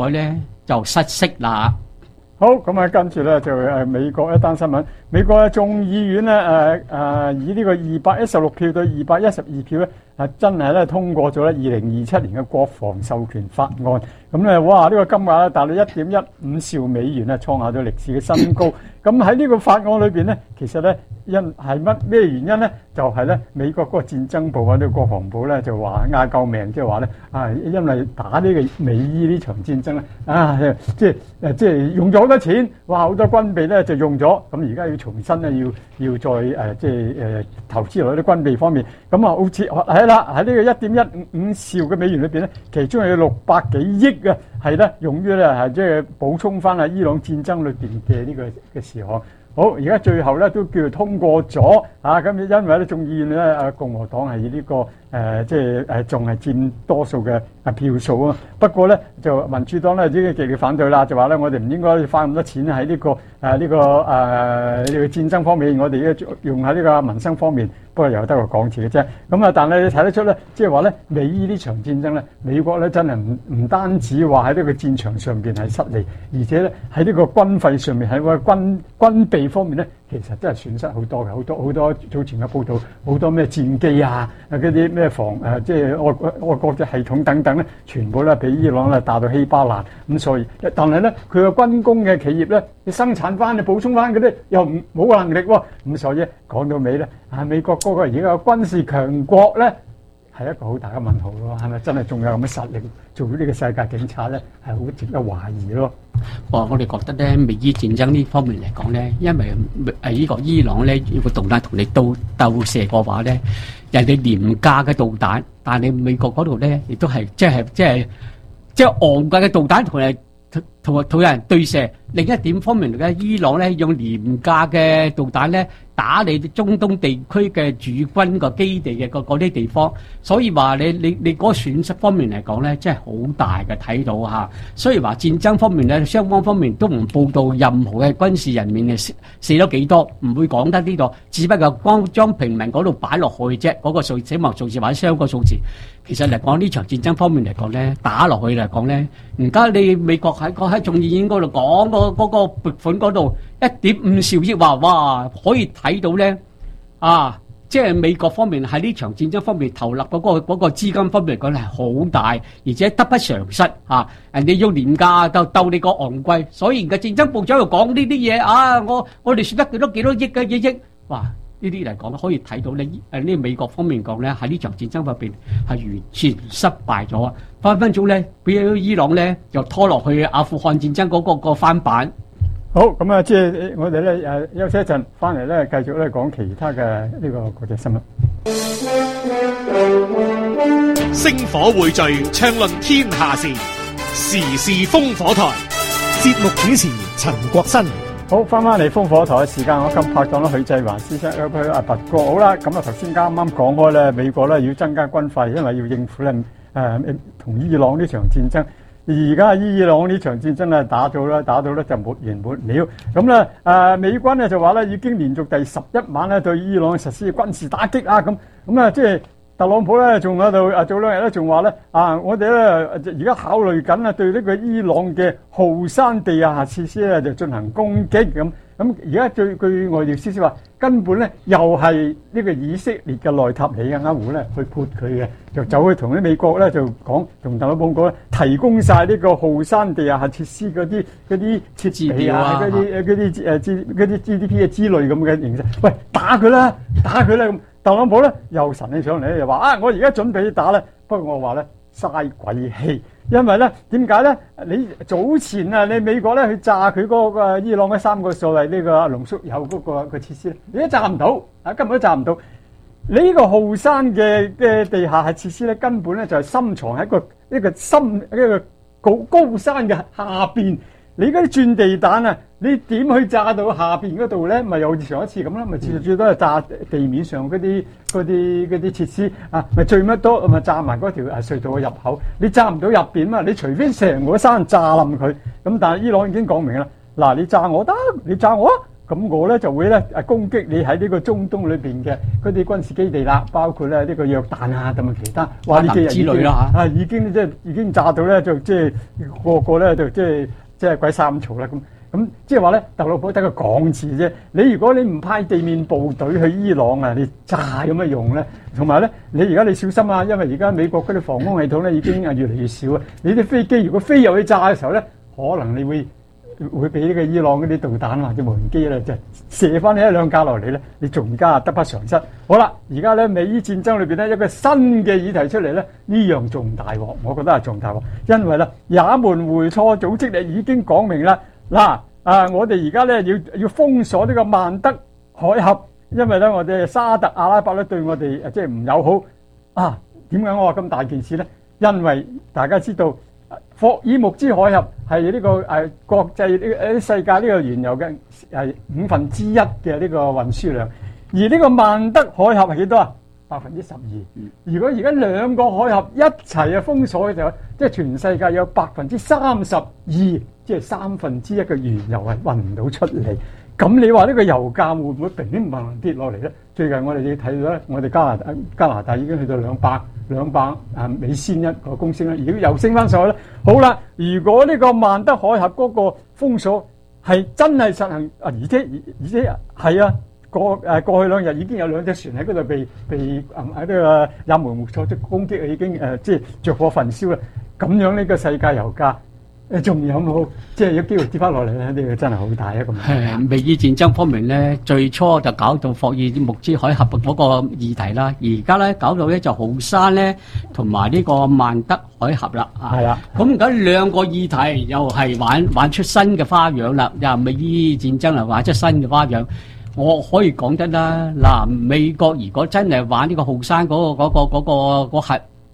我咧就失色啦。 好，咁啊，跟住咧就美國一單新聞，美國嘅眾議院咧以呢個216票對212票咧，真係咧通過咗咧2027年嘅國防授權法案。咁咧，哇！呢個金額咧達到1.15兆美元啊，創下咗歷史嘅新高。咁喺呢個法案裏邊咧，其實咧因係咩原因咧？就係咧美國嗰個戰爭部或者國防部咧就話嗌救命，即係話咧因為打呢個美伊呢場戰爭咧即係用咗好多錢，哇！好多軍備咧就用咗，咁而家要重新咧要再投資落啲軍備方面。咁啊，好似係啦，喺呢個1.15兆嘅美元裏邊咧，其中有600幾億啊，係咧用於咧係即係補充翻啊伊朗戰爭裏邊嘅呢個嘅事項。好，而家最後咧都叫做通過咗咁因為咧眾議院咧共和黨係呢個仲係佔多數嘅票數啊。不過咧就民主黨咧已經極力反對啦，就話咧我哋唔應該花咁多錢喺呢個戰爭方面，我哋要用喺呢個民生方面。不過又得個講字嘅啫。咁啊，但係你睇得出咧，即係話咧美伊呢場戰爭咧，美國咧真係唔單止話喺呢個戰場上邊係失利，而且咧喺呢個軍費上面喺個軍備方面咧，其實真係損失好多嘅，好多早前嘅報道，好多咩戰機啊，嗰啲咩即係外國嘅系統等等咧，全部咧俾伊朗咧打到稀巴爛。咁所以，但係咧佢個軍工嘅企業咧，你生產翻你補充翻嗰啲又冇能力喎。咁所以講到尾咧，美國嗰個而家嘅軍事強國咧，係一個好大嘅問號咯。係咪真係仲有咁嘅實力做呢個世界警察咧？係好值得懷疑咯。 我哋覺得咧，美伊戰爭呢方面嚟講咧，因為呢個伊朗咧要個導彈同你鬥射嘅話咧，人哋廉價嘅導彈，但係你美國嗰度咧亦都係即係昂貴嘅導彈同人對射。另一點方面嚟講，伊朗咧用廉價嘅導彈咧打你中東地區嘅駐軍個基地嘅嗰啲地方，所以話你嗰個損失方面嚟講咧，真係好大嘅，睇到嚇。所以話戰爭方面咧，雙方方面都唔報道任何嘅軍事人員嘅死咗幾多，唔會講得呢度，只不過光將平民嗰度擺落去啫，嗰個死亡數字或者傷個數字。其實嚟講呢場戰爭方面嚟講咧，打落去嚟講咧，而家你美國喺眾議院嗰度講嗰個撥款嗰度1.5兆億話，哇，可以睇到咧即係美國方面喺呢場戰爭方面投入嗰個資金方面嚟講係好大，而且得不償失人哋用廉價鬥你個昂貴，所以而家戰爭部長又講呢啲嘢我哋輸得幾多億嘅億，哇！呢啲嚟講可以睇到呢美國方面講咧喺呢場戰爭方面係完全失敗咗，分分鐘咧俾伊朗咧又拖落去阿富汗戰爭嗰個翻版。 好，咁啊，即係我哋咧休息一陣，翻嚟咧繼續咧講其他嘅呢個國際新聞。 星火匯聚，暢論天下事，時事烽火台。節目主持陳國新。 好，翻嚟烽火台嘅時間，我今拍檔啦許繼環先生佢拔過好啦。咁啊，頭先啱講開咧，美國咧要增加軍費，因為要應付咧同伊朗呢場戰爭。而家伊朗呢場戰爭咧打到咧就沒完沒了。咁咧美軍咧就話咧已經連續第11晚咧對伊朗實施軍事打擊啊。咁啊，即係特朗普咧仲喺度早兩日咧仲話咧我哋咧而家考慮緊啊對呢個伊朗嘅浩山地下設施咧就進行攻擊咁。咁而家據外電消息話，根本咧又係呢個以色列嘅內塔尼亞胡咧去潑佢嘅，就走去同啲美國咧就講，同特朗普講咧提供晒呢個浩山地下設施嗰啲設備嗰啲 GDP 之類咁嘅形式，喂，打佢啦咁。特朗普咧又神起上嚟又話我而家準備打咧，不過我話咧嘥鬼氣。因為咧，點解咧？你早前你美國咧去炸佢嗰個伊朗嘅3個所謂呢個濃縮鈾嗰個設施，你都炸唔到，根本都炸唔到。你呢個浩山嘅地下設施咧，根本咧就係深藏喺一個高山嘅下邊。你嗰啲鑽地彈啊，你點去炸到下邊嗰度咧？咪又好似上一次咁啦，咪最多係炸地面上嗰啲設施咪最乜多咪炸埋嗰條隧道嘅入口。你炸唔到入邊嘛？你除非成個山炸冧佢。咁但係伊朗已經講明啦，嗱，你炸我得，你炸我啊， 咁我咧就會咧攻擊你喺呢個中東裏邊嘅嗰啲軍事基地啦，包括咧呢個約旦啊同埋其他，哇！呢幾日之類啦嚇， 已經即係已經炸到咧，就即係個個咧就即係鬼殺咁嘈啦咁即係話咧，特朗普得個講字啫。你如果你唔派地面部隊去伊朗啊，你炸有乜用咧？同埋咧，你而家你小心啊，因為而家美國嗰啲防空系統咧已經越嚟越少啊。你啲飛機如果飛入去炸嘅時候咧，可能你會俾呢個伊朗嗰啲導彈或者無人機咧，就射翻你一兩架落嚟咧，你仲加得不償失。好啦，而家咧美伊戰爭裏邊咧一個新嘅議題出嚟咧，呢樣仲大鑊，我覺得係仲大鑊，因為咧也門回塞組織咧已經講明啦，嗱我哋而家咧要封鎖呢個曼德海峽，因為咧我哋沙特阿拉伯咧對我哋即係唔友好啊。點解我話咁大件事咧？因為大家知道。霍爾木茲海峽係呢個國際呢世界呢個原油嘅1/5嘅呢個運輸量，而呢個曼德海峽係幾多啊？12%。如果而家兩個海峽一齊封鎖嘅時候，即係全世界有32%，即係1/3嘅原油係運唔到出嚟。咁你話呢個油價會唔會突然間跌落嚟咧？最近我哋要睇到咧，我哋加拿大已經去到200美仙一個公升啦，已經又升翻上去啦。好啦，如果呢個曼德海峽嗰個封鎖係真係實行而且係啊，過去2日已經有2隻船喺嗰度被喺呢個也門回塞攻擊，已經即係着火焚燒啦。咁樣呢個世界油價仲有冇即係有機會跌翻落嚟咧？呢個真係好大一個問題。 美伊戰爭方面咧，最初就搞到霍爾木茲海峽嗰個議題啦，而家咧搞到咧就紅山咧同埋呢個曼德海峽啦。 係啦， 咁而家兩個議題又係玩出新嘅花樣啦，又美伊戰爭又玩出新嘅花樣。我可以講得啦，嗱，美國如果真係玩呢個紅山嗰個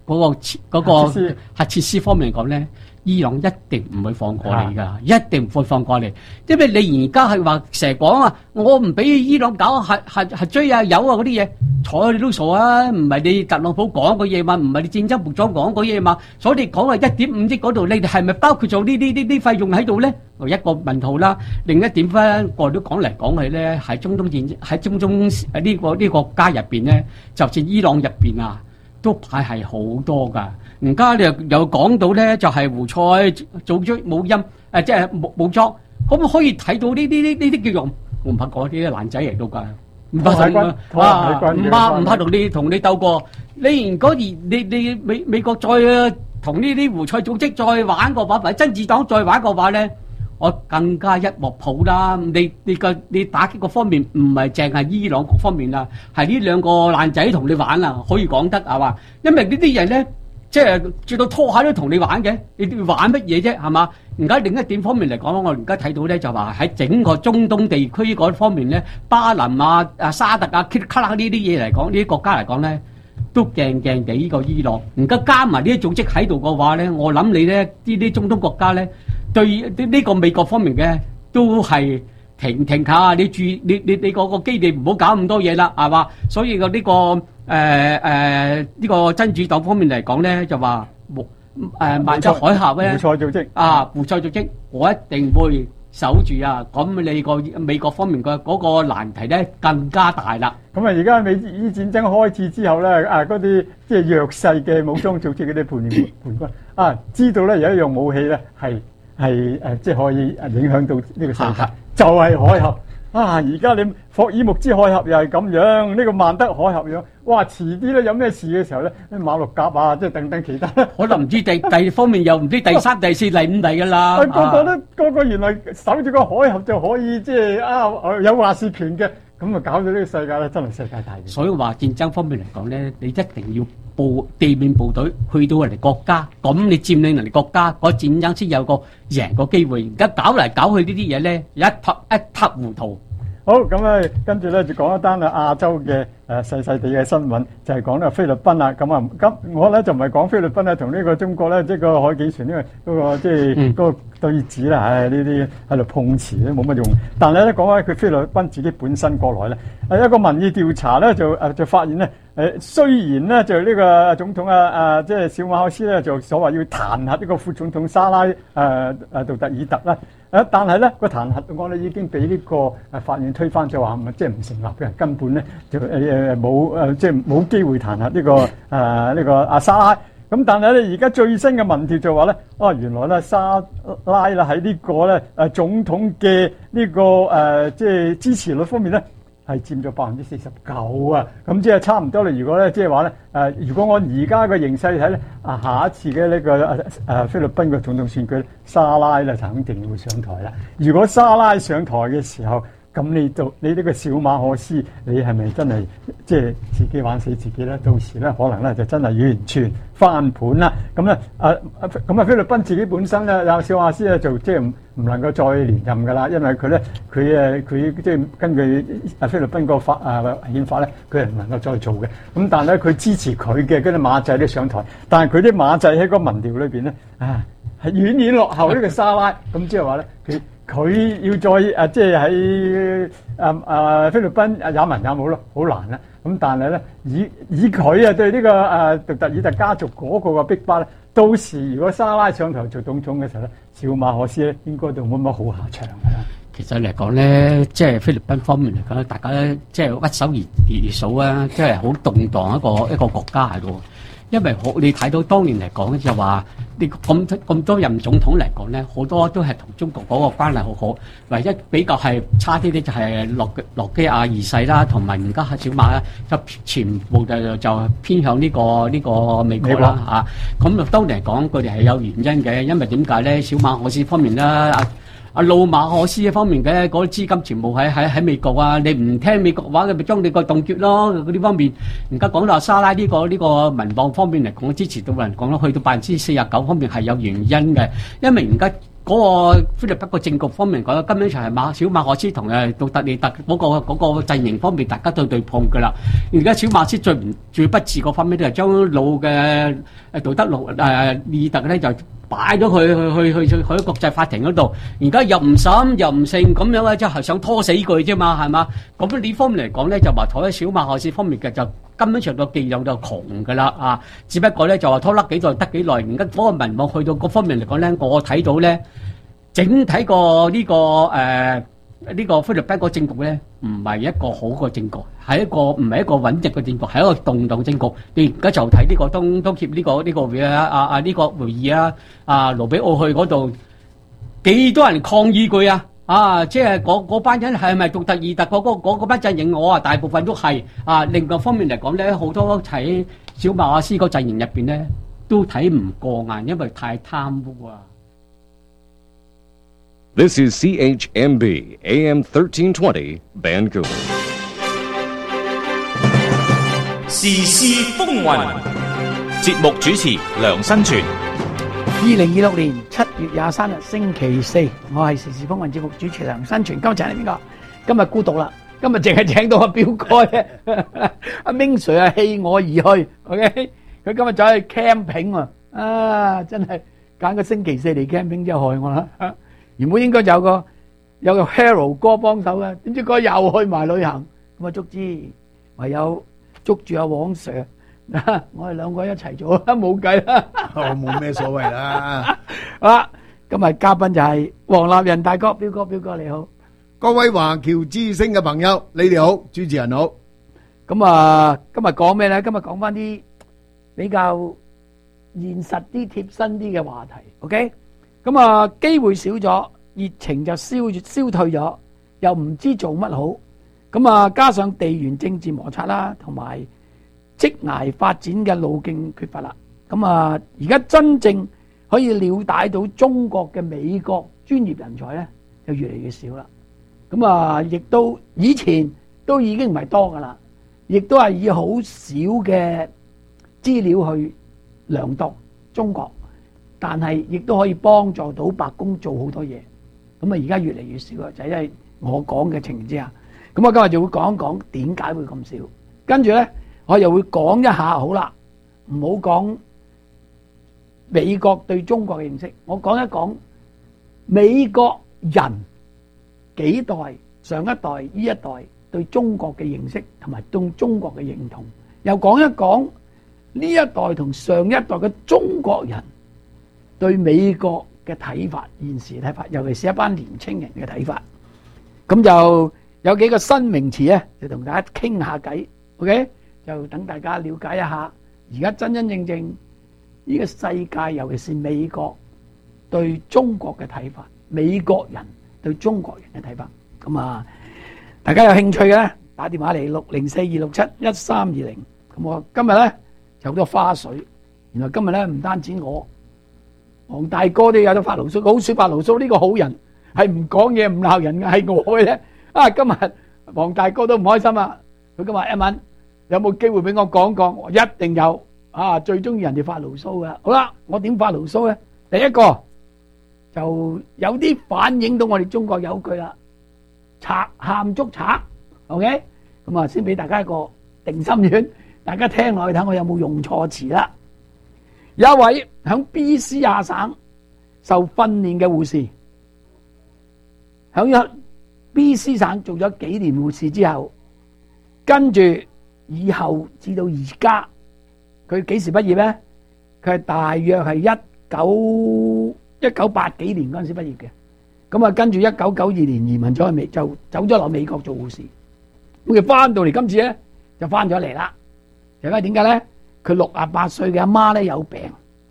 核設施方面嚟講咧，伊朗一定唔會放過你㗎，一定唔會放過你。因為你而家係話成日講啊，我唔俾伊朗搞核追啊、鈾啊嗰啲嘢，睬你都傻啊！唔係你特朗普講嘅嘢嘛，唔係你戰爭部長講嘅嘢嘛，所以你講係1.5億嗰度，你哋係咪包括咗呢啲費用喺度咧？一個問號啦。另一點翻，我都講嚟講去咧，喺中東呢個國家入邊咧，就算伊朗入邊啊，都派係好多㗎。而家你又講到咧，就係胡塞組織即係武裝，可唔可以睇到呢啲叫做我唔怕講啲爛仔嚟到㗎，唔怕同你鬥過。你如果你美國再同呢啲胡塞組織再玩個話，或者真子黨再玩個話咧，我更加一鑊泡啦！你打擊個方面唔係淨係伊朗各方面啦，係呢兩個爛仔同你玩啊，可以講得係嘛？因為呢啲人咧。即係著到拖鞋都同你玩嘅，你玩乜嘢啫？係嘛？而家另一點方面嚟講，我而家睇到咧就話喺整個中東地區嗰方面咧，巴林啊、沙特啊、卡拉呢啲嘢嚟講，呢啲國家嚟講咧，都驚地呢個伊朗。而家加埋呢啲組織喺度嘅話咧，我諗你咧呢啲中東國家咧，對呢個美國方面嘅都係停下，你注意你個基地唔好搞咁多嘢啦，係嘛？所以呢個。呢個真主黨方面嚟講咧，就話曼德海峽咧，胡塞組織，我一定會守住啊！咁你個美國方面嘅嗰個難題咧更加大啦。 咁啊，而家美伊戰爭開始之後咧，嗰啲即係弱勢嘅武裝組織嗰啲叛軍知道咧有一樣武器咧係即係可以影響到呢個世界，就係海峽。而家你霍爾木茲海峽又係咁樣，呢個曼德海峽樣，哇！遲啲咧有咩事嘅時候咧，馬六甲啊，即係等等其他， 可能唔知第方面又唔知第3、第4、第5嚟噶啦。 個個原來守住個海峽就可以即係有話事權嘅，咁啊搞到呢個世界咧真係世界大亂。 所以話戰爭方面嚟講咧，你一定要地面部隊去到人哋國家，咁你佔領人哋國家，嗰戰爭先有個贏個機會。而家搞嚟搞去呢啲嘢咧，一塌糊塗。 好，咁跟住咧就講一單亞洲嘅細細地嘅新聞，就係講菲律賓啦。咁我咧就唔係講菲律賓同呢個中國咧，即係個海警船，因為嗰個即係嗰個對峙啦，呢啲喺度碰瓷都冇乜用。但係咧講翻佢菲律賓自己本身國內咧，一個民意調查咧就發現咧，雖然咧就呢個總統即係小馬可斯咧就所謂要彈劾呢個副總統沙拉杜特爾特啦。 但係咧個彈劾案咧已經俾呢個法院推翻咗，話即係唔成立嘅，根本咧就冇即係冇機會彈劾呢個阿沙拉。咁但係咧而家最新嘅民調就話咧，原來咧沙拉啦喺呢個咧總統嘅呢個即係支持率方面咧係佔咗49%啊！咁即係差唔多啦。如果咧即係話咧如果按而家嘅形勢睇咧，下一次嘅呢個菲律賓嘅總統選舉，沙拉咧就肯定會上台啦。如果沙拉上台嘅時候，咁你呢個小馬可斯，你係咪真係即係自己玩死自己咧？到時咧可能咧就真係完全翻盤啦。咁咧咁菲律賓自己本身咧，有小馬斯咧就即係唔能夠再連任㗎啦，因為佢即係根據菲律賓個憲法咧，佢係唔能夠再做嘅。咁但係咧佢支持佢嘅嗰啲馬仔都上台，但係佢啲馬仔喺個民調裏邊咧係遠遠落後呢個沙拉。咁即係話咧佢要再即係喺菲律賓也文也武咯，好難啦。咁但係咧，以佢對呢個杜特爾特家族嗰個嘅逼迫咧，到時如果沙拉上台做總統嘅時候咧，小馬可斯咧應該都冇乜好下場㗎啦。 其實嚟講咧，即係菲律賓方面嚟講，大家即係屈手而數啊，即係好動盪一個國家喺度。因為你睇到當年嚟講咧，就話你咁多任總統嚟講咧，好多都係同中國嗰個關係好好。唯一比較係差啲啲就係諾基亞二世啦，同埋而家小馬啦，就全部就偏向呢個美國啦嚇。咁當年嚟講，佢哋係有原因嘅，因為點解咧？小馬可斯方面啦，阿魯馬可斯方面嘅嗰啲資金全部喺美國啊！你唔聽美國話，佢咪將你個凍結咯。嗰啲方面，而家講到沙拉呢個民望方面嚟講，支持到人講咯，去到49%方面係有原因嘅，因為而家嗰個菲律賓個政局方面講，根本上係小馬可斯同杜特爾特嗰個陣營方面，大家都對碰㗎啦。而家小馬斯最不智嗰方面都係將老嘅杜特爾特咧就擺咗去國際法庭嗰度，而家又唔審又唔勝咁樣咧，即係想拖死佢啫嘛，係嘛？咁呢方面嚟講咧，就話坐喺小馬可斯方面嘅就根本上個伎倆就窮㗎啦啊！只不過咧就話拖甩幾耐得幾耐，而家嗰個民望去到嗰方面嚟講咧，我睇到咧整體個呢個菲律賓個政局咧，唔係一個好個政局，係唔係一個穩定嘅政局，係一個動盪政局。你而家就睇呢個東協呢個會呢個會議啊，盧比奧去嗰度幾多人抗議佢啊！即係嗰班人係咪杜特爾特嗰班陣營？我大部分都係另外方面嚟講咧，好多喺小馬可斯個陣營入邊咧，都睇唔過眼，因為太貪污啊！ This is CHMB AM 1320 Vancouver. 時事風雲，節目主持梁新全。 2026年7月23日星期四，我係時事風雲節目主持梁新全。今日請嚟邊個？今日孤獨啦，今日淨係請到阿表哥啫。阿 Ming Sir 棄我而去 ，OK？ 佢今日走去 camping 真係揀個星期四嚟 camping 真係害我啦。原本應該有個 Harold 哥幫手嘅，點知佢又去埋旅行，咁啊足之唯有捉住阿黃 Sir， 我哋兩個一齊做啦，冇計啦。 我冇咩所謂啦。 好啦，今日嘉賓就係黃立仁大哥，表哥你好， 各位華僑之聲嘅朋友，你哋好，主持人好。 咁啊，今日講咩咧？今日講翻啲比較現實啲、貼身啲嘅話題。OK。咁啊，機會少咗，熱情就消退咗，又唔知做乜好。咁啊，加上地緣政治摩擦啦，同埋職涯發展嘅路徑缺乏啦。咁啊，而家真正可以了解到中國嘅美國專業人才咧，就越嚟越少啦。咁啊，亦都以前都已經唔係多噶啦，亦都係以好少嘅資料去量度中國。但係亦都可以幫助到白宮做好多嘢，咁啊而家越嚟越少啊，就係因為我講嘅情形之下，咁我今日就會講一講點解會咁少，跟住咧我又會講一下好啦，唔好講美國對中國嘅認識，我講一講美國人幾代上一代呢一代對中國嘅認識同埋對中國嘅認同，又講一講呢一代同上一代嘅中國人對美國嘅睇法，現時嘅睇法，尤其是一班年青人嘅睇法。咁就有幾個新名詞咧，就同大家傾下偈。OK， 就等大家了解一下，而家真真正正呢個世界，尤其是美國對中國嘅睇法，美國人對中國人嘅睇法。咁啊，大家有興趣嘅咧，打電話嚟604-267-1320。咁我今日咧就好多花絮。原來今日咧唔單止我，黃大哥都有得發牢騷，好少發牢騷。呢個好人係唔講嘢唔鬧人嘅，係我嘅咧。今日黃大哥都唔開心啊！佢今日一問有冇機會俾我講講，我一定有。最中意人哋發牢騷噶。好啦，我點發牢騷咧？第一個就有啲反映到我哋中國有句啦，賊喊捉賊。OK， 咁啊，先俾大家一個定心丸，大家聽落去睇我有冇用錯詞啦。有一位響 BC 亞省受訓練嘅護士，響 BC 省做咗幾年護士之後，跟住以後至到而家，佢幾時畢業咧？佢係大約係1980幾年嗰陣時畢業嘅。咁啊，跟住1992年移民咗去美，就走咗落美國做護士。咁佢翻到嚟，今次咧就翻咗嚟啦。因為點解咧？佢68歲嘅阿媽咧有病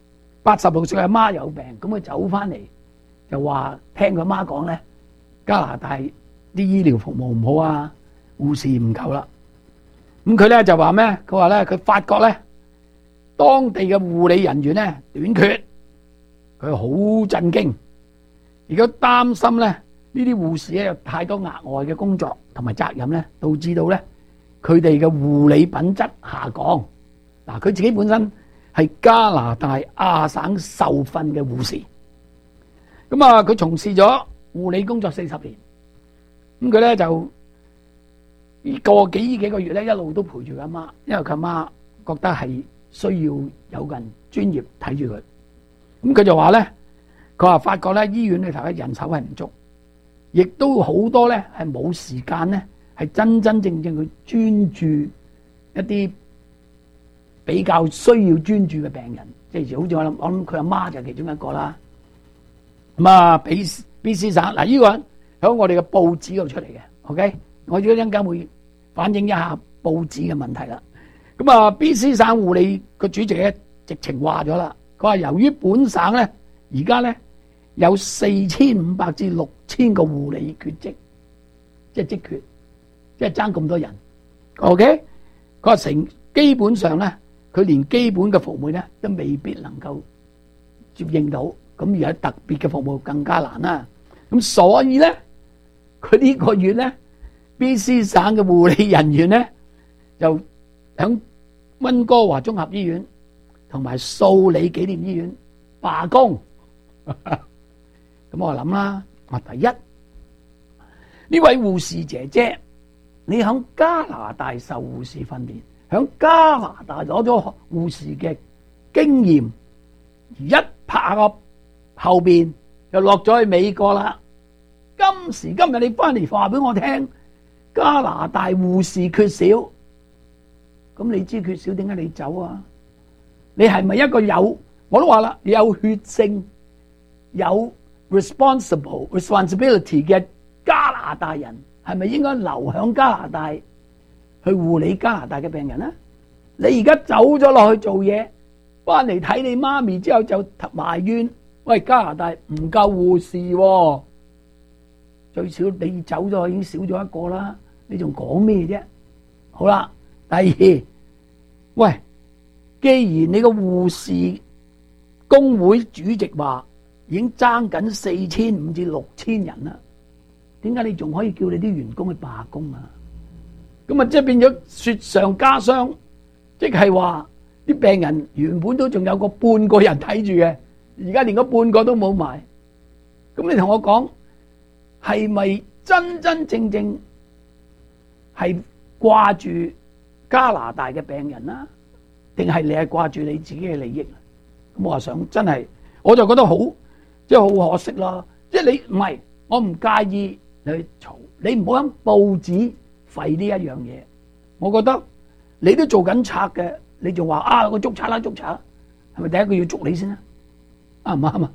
，86歲嘅阿媽有病，咁佢走翻嚟就話聽佢媽講咧，加拿大啲醫療服務唔好啊，護士唔夠啦。咁佢咧就話咩？佢話咧佢發覺咧當地嘅護理人員咧短缺，佢好震驚，而家擔心咧呢啲護士咧有太多額外嘅工作同埋責任咧，導致到咧佢哋嘅護理品質下降。嗱，佢自己本身係加拿大亞省受訓嘅護士，咁啊佢從事咗護理工作40年，咁佢咧就過幾個月咧一路都陪住佢阿媽，因為佢阿媽覺得係需要有個人專業睇住佢。咁佢就話咧，佢話發覺咧醫院裏頭嘅人手係唔足，亦都好多咧係冇時間咧係真真正正去專注一啲比較需要專注嘅病人，即係好似我諗佢阿媽就係其中一個啦。咁啊，BC 省嗱呢個人喺我哋嘅報紙度出嚟嘅 ，OK， 我一陣間會反映一下報紙嘅問題啦。咁啊，BC 省護理個主席咧直情話咗啦，佢話由於本省咧而家咧有4500至6000個護理缺職，即係職缺，即係爭咁多人。OK， 佢話基本上咧。佢連基本嘅服務咧都未必能夠接應到，咁而家特別嘅服務更加難啦。咁所以咧，佢呢個月咧 ，BC 省嘅護理人員咧就響溫哥華綜合醫院同埋素里紀念醫院罷工。咁我諗啦，第一呢位護士姐姐，你響加拿大受護士訓練。喺加拿大攞咗護士嘅經驗，一拍個後邊就落咗去美國啦。今時今日你翻嚟話俾我聽，加拿大護士缺少，咁你知缺少點解你走啊？你係咪一個有？我都話啦，有血性、有 responsibility 嘅加拿大人，係咪應該留響加拿大？去護理加拿大嘅病人啦，你而家走咗落去做嘢，翻嚟睇你媽咪之後就埋怨，喂，加拿大唔夠護士喎，最少你走咗已經少咗一個啦，你仲講咩啫？好啦，第二，喂，既然你個護士工會主席話已經爭緊4500至6000人啦，點解你仲可以叫你啲員工去罷工啊？咁啊，即係變咗雪上加霜，即係話啲病人原本都仲有個半個人睇住嘅，而家連個半個都冇埋。咁你同我講，係咪真真正正係掛住加拿大嘅病人啦，定係你係掛住你自己嘅利益？咁我話想真係，我就覺得好，即係好可惜咯。即係你唔係，我唔介意你去嘈，你唔好喺報紙廢呢一樣嘢，我覺得你都做緊賊嘅，你仲話我捉賊啦捉賊，係咪第一個要捉你先啊？啱唔啱啊？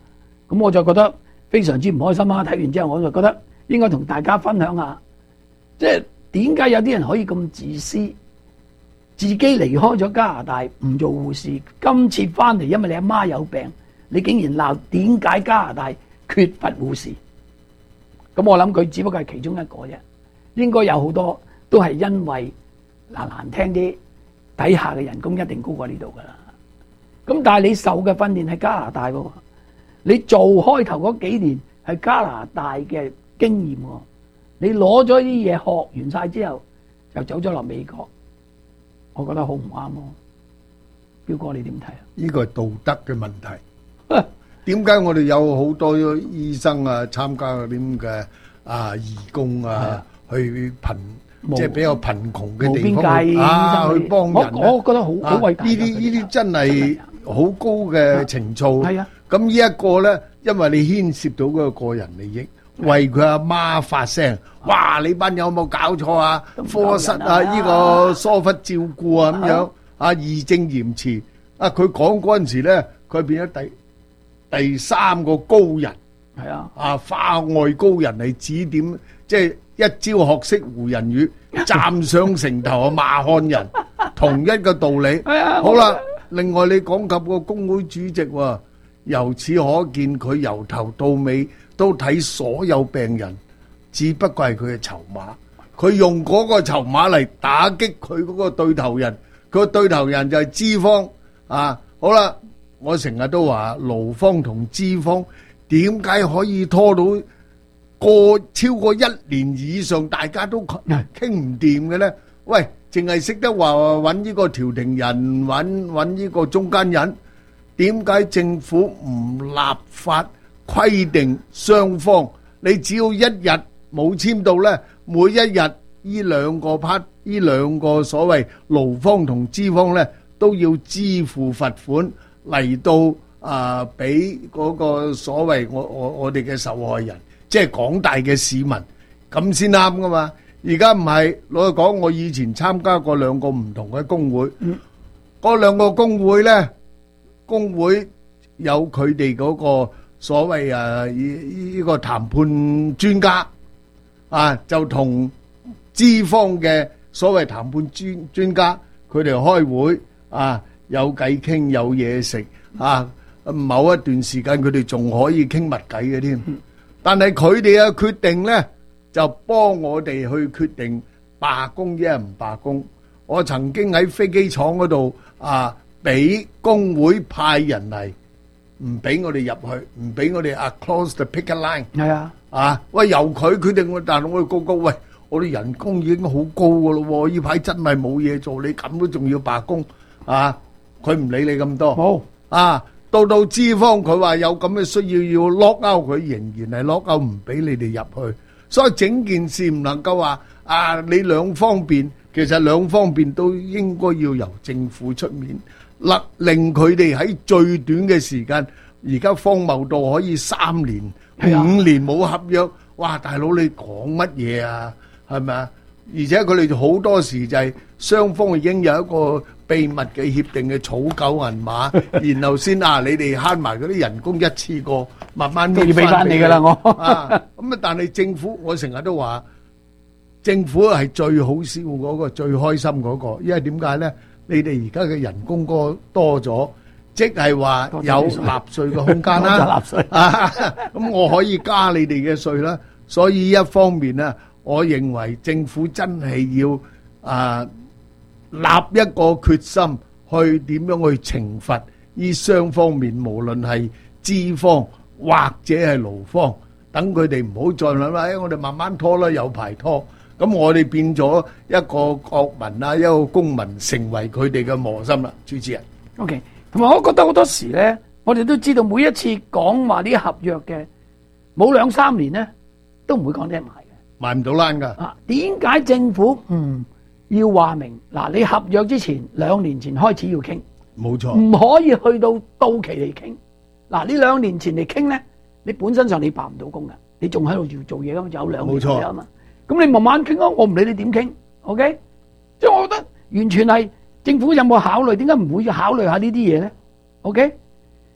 咁我就覺得非常之唔開心啦。睇完之後，我就覺得應該同大家分享下，即係點解有啲人可以咁自私，自己離開咗加拿大唔做護士，今次翻嚟因為你阿媽有病，你竟然鬧點解加拿大缺乏護士？咁我諗佢只不過係其中一個啫，應該有好多都係因為難聽啲，底下嘅人工一定高過呢度噶啦。咁但係你受嘅訓練係加拿大喎，你做開頭嗰幾年係加拿大嘅經驗喎，你攞咗啲嘢學完晒之後，就走咗落美國，我覺得好唔啱咯。彪哥你點睇啊？ 呢個係道德嘅問題。點解我哋有好多醫生啊參加嗰啲咁嘅義工啊，去即係比較貧窮嘅地方去幫人？ 我覺得好偉大。 呢啲真係好高嘅情操。 係啊， 咁呢一個咧，因為你牽涉到嗰個人利益，為佢阿媽發聲。哇！你班友有冇搞錯啊？科室啊，呢個疏忽照顧啊，咁樣義正言辭。佢講嗰陣時咧，佢變咗第三個高人。 係啊， 化外高人嚟指點，即係一朝學識胡人語，站上城頭罵漢人，同一個道理。好啦，另外你講及個工會主席喎，由此可見佢由頭到尾都睇所有病人，只不過係佢嘅籌碼，佢用嗰個籌碼嚟打擊佢嗰個對頭人，佢個對頭人就係資方。好啦，我成日都話勞方同資方點解可以拖到超過1年以上，大家都傾唔掂嘅咧？喂，淨係識得話揾呢個調停人，揾呢個中間人，點解政府唔立法規定雙方？你只要一日冇簽到咧，每一日呢兩個 part， 呢兩個所謂勞方同資方咧，都要支付罰款嚟到俾嗰個所謂我哋嘅受害人，即係廣大嘅市民，咁先啱噶嘛。而家唔係，老實講，我以前參加過2個唔同嘅工會，嗰2個工會咧，工會有佢哋嗰個所謂呢個談判專家就同資方嘅所謂談判專家，佢哋開會有偈傾，有嘢食某一段時間佢哋仲可以傾密偈嘅添。但係佢哋嘅決定咧，就幫我哋去決定罷工一係唔罷工。我曾經喺飛機廠嗰度俾工會派人嚟，唔俾我哋入去，唔俾我哋close the picket line。係喂，由佢決定，但係我哋個個喂，我哋人工已經好高噶咯，呢排真係冇嘢做，你咁都仲要罷工佢唔理你咁多。到資方佢話有咁嘅需要 lock out， 佢仍然係 lock out， 唔俾你哋入去。所以整件事唔能夠話你兩方面，其實兩方面都應該要由政府出面，令佢哋喺最短嘅時間，而家荒謬到可以3年、5年冇合約。哇！大佬你講乜嘢啊？係咪啊？而且佢哋好多時就係雙方已經有一個秘密嘅協定嘅草狗銀碼，然後先你哋慳埋嗰啲人工一次過，慢慢都要俾翻你噶啦。咁但係政府，我成日都話政府係最好笑嗰個，最開心嗰個，因為點解咧？你哋而家嘅人工多咗，即係話有納稅嘅空間啦。咁我可以加你哋嘅稅啦。所以一方面咧，我認為政府真係要立一個決心，去點樣去懲罰呢雙方面，無論係資方或者係勞方，等佢哋唔好再諗啦。我哋慢慢拖啦，有排拖。咁我哋變咗一個國民一個公民，成為佢哋嘅磨心啦。主持人 ，OK， 同埋我覺得好多時咧，我哋都知道每一次講話啲合約嘅，冇2、3年咧，都唔會講得埋嘅， 賣唔到欄噶。 點解政府唔要話明？你合約之前2年前開始要傾， 冇錯， 唔可以去到期嚟傾。呢2年前嚟傾咧，你本身上你罷唔到工噶，你仲喺度要做嘢噶嘛，有2年啊嘛。咁你慢慢傾咯，我唔理你點傾 ，OK？ 即係我覺得完全係政府有冇考慮？點解唔會考慮下呢啲嘢咧？OK？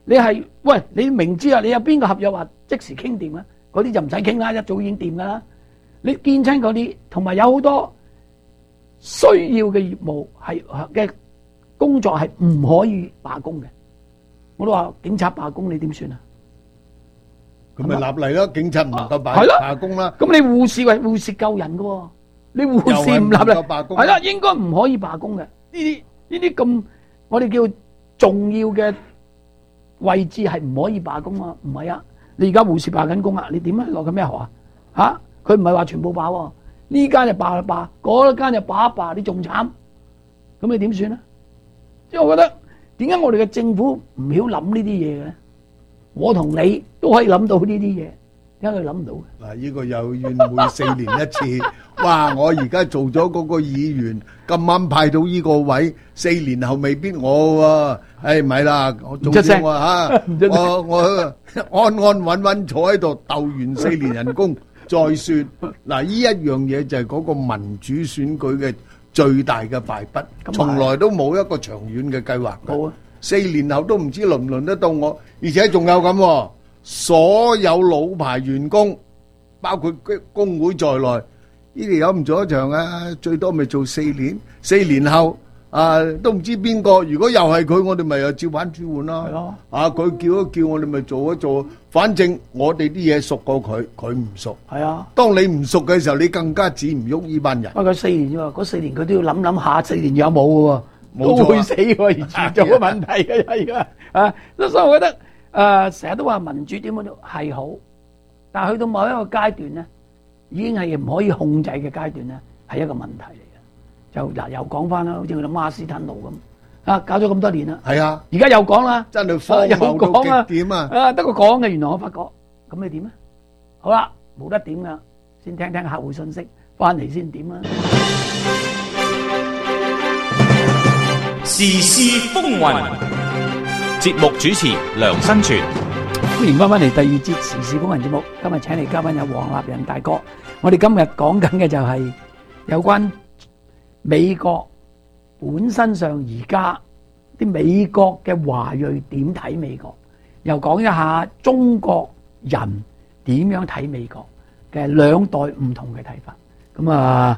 你係喂，你明知啊，你有邊個合約話即時傾掂啊？嗰啲就唔使傾啦，一早已經掂噶啦。你見親嗰啲，同埋有好多需要嘅業務係嘅工作係唔可以罷工嘅。我都話警察罷工，你點算啊？ 咁咪立例咯，警察唔能夠係咯罷工啦。 咁你護士救人噶喎，你護士唔立例，係啦，應該唔可以罷工嘅。呢啲咁我哋叫重要嘅位置係唔可以罷工啊！唔係啊，你而家護士罷緊工啊，你點啊？落緊咩學啊？嚇，佢唔係話全部罷喎，呢間就罷就罷，嗰間就罷一罷，你仲慘，咁你點算啊？即係我覺得點解我哋嘅政府唔曉諗呢啲嘢嘅咧？我同你都可以諗到呢啲嘢，點解佢諗唔到嘅？ 嗱，呢個又怨會4年一次。哇！我而家做咗嗰個議員，咁啱派到呢個位，4年後未必我喎。唔係啦，我做咗我安安穩穩坐喺度鬥完4年人工再算。嗱，呢一樣嘢就係嗰個民主選舉嘅最大嘅敗筆，從來都冇一個長遠嘅計劃。 冇啊 ！4年後都唔知輪唔輪得到我，而且仲有咁喎，所有老牌員工，包括工會在內，呢啲有唔做一場啊，最多咪做4年，4年後都唔知邊個。如果又係佢，我哋咪又照板煮碗咯。佢叫一叫我哋咪做一做，反正我哋啲嘢熟過佢，佢唔熟。 係啊， 當你唔熟嘅時候，你更加指唔喐呢班人。 不過4年啫嘛，嗰4年佢都要諗下4年有冇嘅喎。 冇錯都會死喎，而遲早嘅問題嘅係所以我覺得成日都話民主點樣都係好，但係去到某一個階段咧，已經係唔可以控制嘅階段咧，係一個問題嚟嘅。就嗱又講翻啦，好似佢哋馬斯坦路咁搞咗咁多年啦， 係啊， 而家又講啦， 真係荒謬到極點啊！ 得個講嘅，原來我發覺咁你點啊？好啦，冇得點噶，先聽聽客戶信息，翻嚟先點啦。 時事風雲，節目主持梁新全。 歡迎翻嚟第2節時事風雲節目。今日請嚟嘉賓有黃立仁大哥。我哋今日講緊嘅就係有關美國本身上而家啲美國嘅華裔點睇美國，又講一下中國人點樣睇美國嘅兩代唔同嘅睇法。咁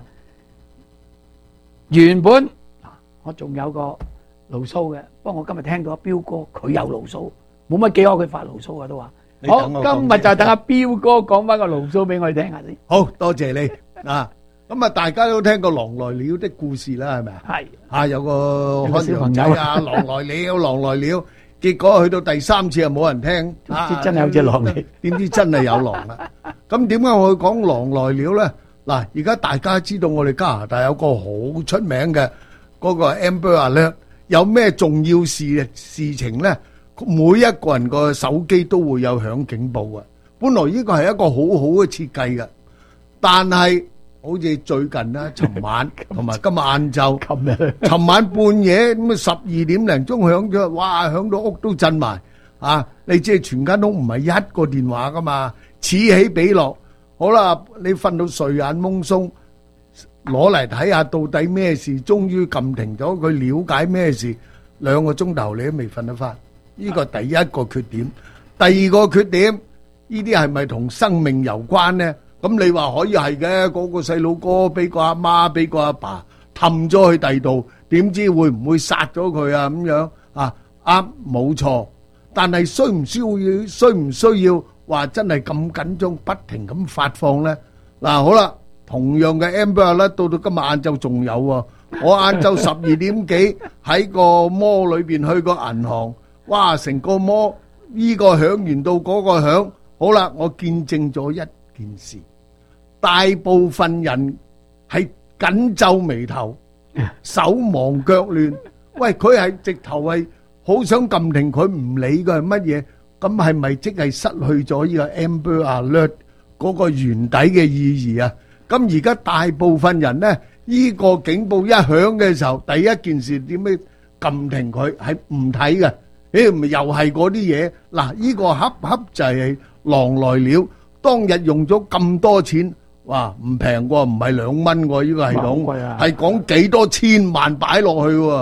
原本我仲有個牢騷嘅，不過我今日聽到阿彪哥佢有牢騷，冇乜幾可佢發牢騷嘅都話。好，今日就等阿彪哥講翻個牢騷俾我哋聽下先。 好多謝你啊！咁啊，大家都聽過狼來了的故事啦，係咪啊？係有個看羊仔啊，狼來了，狼來了，結果去到第3次又冇人聽， 真係有隻狼嚟， 點知真係有狼啦？咁點解我會講狼來了咧？嗱，而家大家知道我哋加拿大有個好出名嘅。嗰個 Amber Alert 有咩重要事情咧？每一個人個手機都會有響警報嘅。本來呢個係一個好好嘅設計嘅，但係好似最近啦，尋晚同埋今日晏晝，尋晚半夜咁12點零鐘響咗，哇！響到屋都震埋啊！你知全間屋唔係一個電話噶嘛，此起彼落。好啦，你瞓到睡眼惺忪。攞嚟睇下到底咩事，終於撳停咗佢，了解咩事，2個鐘頭你都未瞓得翻。呢個第一個缺點。第二個缺點，呢啲係咪同生命有關呢？咁你話可以係嘅，嗰個細佬哥俾個阿媽俾個阿爸氹咗去第二度，點知會唔會殺咗佢啊？咁樣啊？啱，冇錯。但係需唔需要話真係咁緊張，不停咁發放呢？嗱，好啦。同樣嘅 Amber 咧，到今日晏晝仲有喎。我晏晝12點幾喺個摩裏邊去個銀行，哇！成個摩呢個響完到嗰個響，好啦，我見證咗一件事，大部分人係緊皺眉頭、手忙腳亂。喂，佢係直頭係好想撳停佢，唔理佢係乜嘢，咁係咪即係失去咗呢個 Amber Alert 嗰個原底嘅意義啊？咁而家大部分人呢，呢個警報一響嘅時候，第一件事點樣撳停佢係唔睇嘅？咪又係嗰啲嘢。嗱，呢個恰就係狼來了。當日用咗咁多錢，哇，唔平喎，唔係2蚊喎，呢個系統係講幾多千萬擺落去喎。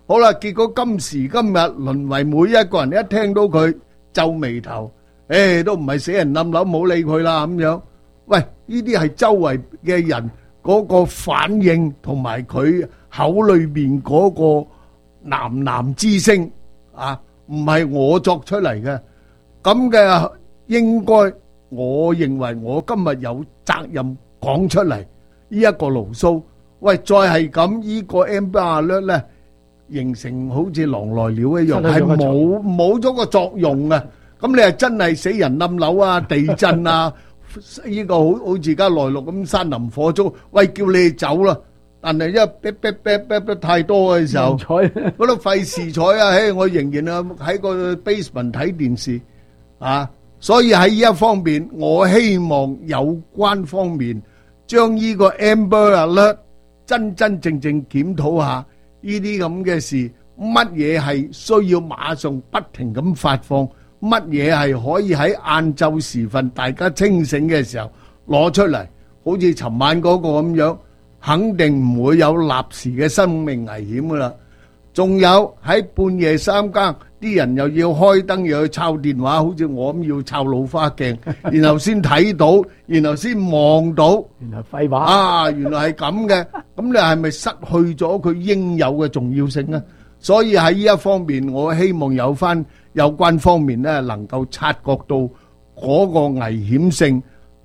好啦，結果今時今日淪為每一個人一聽到佢皺眉頭，都唔係死人冧樓，冇理佢啦咁樣。喂，呢啲係周圍嘅人嗰個反應同埋佢口裏邊嗰個喃喃之聲啊，唔係我作出嚟嘅。咁嘅應該，我認為我今日有責任講出嚟呢一個牢騷。喂，再係咁，呢個 Amber Alert 咧，形成好似狼來了一樣，係冇咗個作用啊！咁你係真係死人冧樓啊、地震啊，呢個好似而家內陸咁山林火燭，喂，叫你哋走啦！但係一逼太多嘅時候，嗰度費事睬啊！嘿，我仍然啊喺個 basement 睇電視啊，所以喺呢一方面，我希望有關方面將呢個 Amber Alert 真正檢討下呢啲咁嘅事，乜嘢係需要馬上不停咁發放，乜嘢係可以喺晏晝時分大家清醒嘅時候攞出嚟，好似尋晚嗰個咁樣，肯定唔會有立時嘅生命危險噶啦。仲有喺半夜三更，啲人又要開燈，又要抄電話，好似我咁要抄老花鏡，然後先睇到，然後先望到， 原來廢話啊！原來係咁嘅，咁你係咪失去咗佢應有嘅重要性呢？所以喺呢一方面，我希望有關方面咧，能夠察覺到嗰個危險性，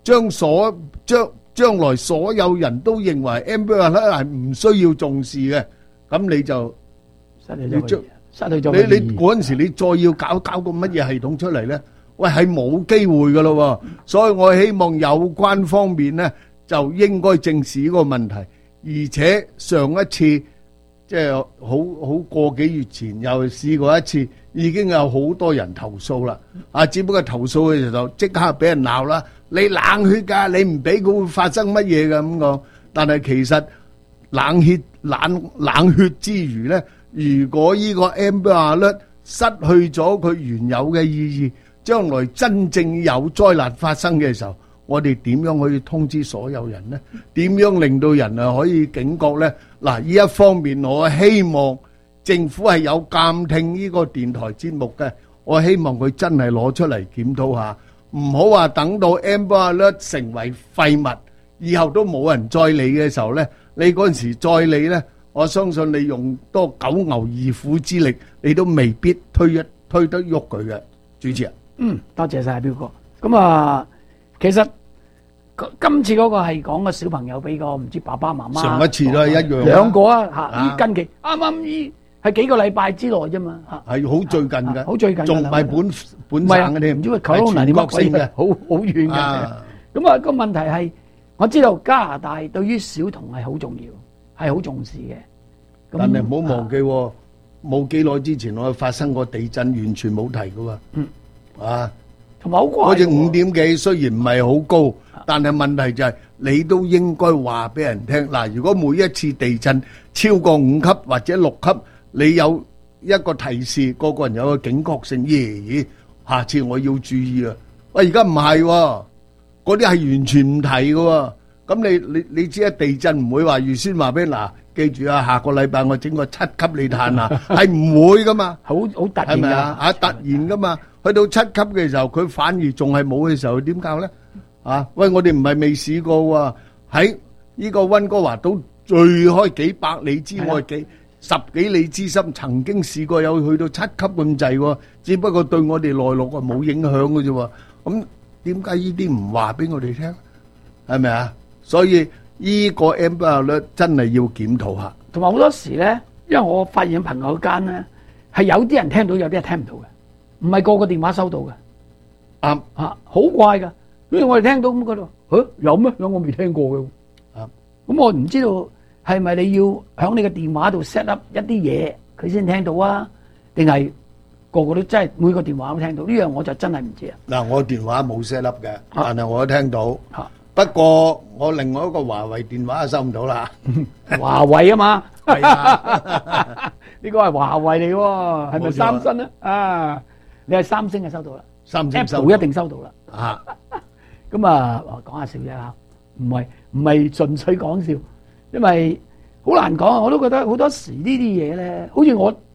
將來所有人都認為 Amber Alert 係唔需要重視嘅，咁你就失去咗你嗰陣時，你再要搞個乜嘢系統出嚟咧？喂，係冇機會噶咯，所以我希望有關方面咧就應該正視呢個問題，而且上一次即係好個幾月前又試過一次，已經有好多人投訴啦。啊，只不過投訴嘅時候即刻俾人鬧啦，你冷血噶，你唔俾佢會發生乜嘢噶咁講。但係其實冷血之餘咧。如果呢個 Amber Alert 失去咗佢原有嘅意義，將來真正有災難發生嘅時候，我哋點樣可以通知所有人呢？點樣令到人可以警覺呢？嗱，呢一方面我希望政府係有監聽呢個電台節目嘅，我希望佢真係攞出嚟檢討下，唔好話等到 Amber Alert 成為廢物，以後都冇人再理嘅時候呢，你嗰陣時再理呢，我相信你用多九牛二虎之力，你都未必推得喐佢嘅。主持人， 多謝晒彪哥。咁啊，其實今次嗰個係講個小朋友俾個唔知爸爸媽媽， 上一次都係一樣， 兩個啊嚇，近期啱啱呢係幾個禮拜之內啫嘛嚇， 係好最近嘅， 好最近， 仲唔係本省嘅添， 唔知佢Corona點乜鬼嘅，好遠嘅。咁啊個問題係，我知道加拿大對於小童係好重要。係好重視嘅， 但係唔好忘記，冇幾耐之前我發生過地震，完全冇提㗎喎。 同埋好怪。 嗰隻5點幾雖然唔係好高，但係問題就係你都應該話俾人聽。嗱，如果每一次地震超過5級或者6級，你有一個提示，個人有個警覺性，咦，下次我要注意啊！喂，而家唔係喎，嗰啲係完全唔提㗎喎。咁你知啊，地震唔會話預先話俾嗱，記住啊，下個禮拜我整個7級你嘆啊，係唔會噶嘛， 好突然係咪啊？突然噶嘛，去到7級嘅時候，佢反而仲係冇嘅時候，點搞咧？喂，我哋唔係未試過喎，喺呢個溫哥華島最開幾百里之外，十幾里之深，曾經試過有去到7級咁滯喎，只不過對我哋內陸啊冇影響嘅啫喎。咁點解呢啲唔話俾我哋聽？係咪啊？所以呢個 Amber Alert 真係要檢討下， 同埋好多時咧，因為我發現朋友間咧係有啲人聽到，有啲人聽唔到嘅，唔係個個電話收到嘅。 啱好怪㗎，因為我哋聽到咁嗰度，有咩？有我未聽過嘅。咁我唔知道係咪你要響你嘅電話度 set up 一啲嘢，佢先聽到啊？定係個個都真係每個電話都聽到？呢樣我就真係唔知啊。 嗱，我電話冇 set up 嘅，但係我都聽到。不過我另外一個華為電話就收唔到啦。 華為啊嘛， 係啊， 呢個係華為嚟喎，係咪三星咧？啊，你係三星就收到啦， 三星收到 Apple 一定收到啦。 啊， 咁啊，講下笑啫嚇，唔係純粹講笑，因為好難講啊。我都覺得好多時呢啲嘢咧，好似我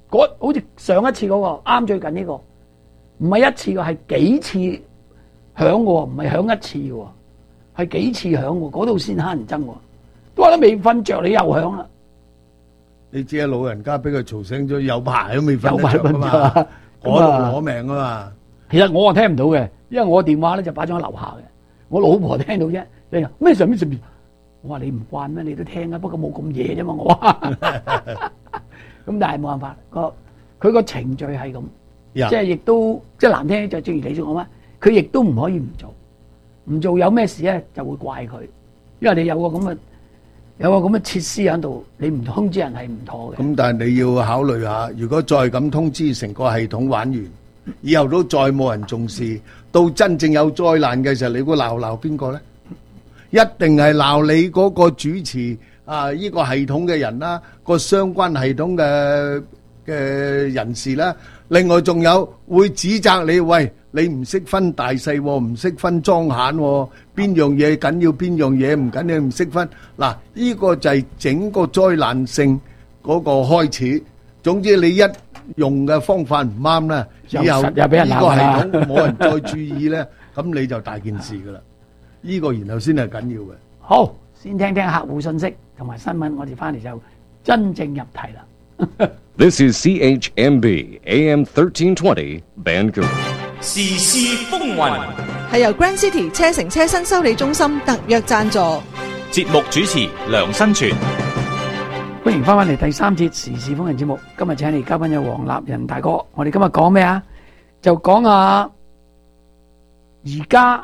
好似上一次嗰個啱最近呢個，唔係一次嘅，係幾次響嘅喎，唔係響一次嘅喎，係幾次響喎，嗰度先乞人憎喎。都話都未瞓着，你又響啦。 你知啊，老人家俾佢嘈醒咗，有排都未瞓有排得着噶瞓着嘛，攞命啊嘛。 其實我聽唔到嘅，因為我電話咧就擺咗喺樓下嘅，我老婆聽到啫。你話咩上邊？我話你唔慣咩？你都聽啊，不過冇咁夜啫嘛。我話咁，但係冇辦法，佢個程序係咁，即係亦都即係難聽，就正如你所講啦，佢亦都唔可以唔做，唔做有咩事咧就會怪佢，因為你有個咁嘅設施喺度，你唔通知人係唔妥嘅。 咁但係你要考慮下，如果再咁通知，成個系統玩完，以後都再冇人重視，到真正有災難嘅時候，你會鬧邊個咧？一定係鬧你嗰個主持啊！呢個系統嘅人啦，個相關系統嘅人士啦。另外仲有會指責你，喂，你唔識分大細，唔識分莊閒，邊樣嘢緊要，邊樣嘢唔緊要，唔識分。嗱，呢個就係整個災難性嗰個開始。總之你一用嘅方法唔啱咧，以後呢個系統冇人再注意咧，咁你就大件事噶啦。呢個然後先係緊要嘅。 好，先聽聽客戶信息同埋新聞，我哋翻嚟就真正入題啦。 This is CHMB AM 1320 Vancouver。 時事風雲係由 Grand City 車城車身修理中心特約贊助。 節目主持梁新全。 歡迎翻嚟第三節時事風雲節目。今日請嚟嘉賓有黃立仁大哥。我哋今日講咩啊？就講下而家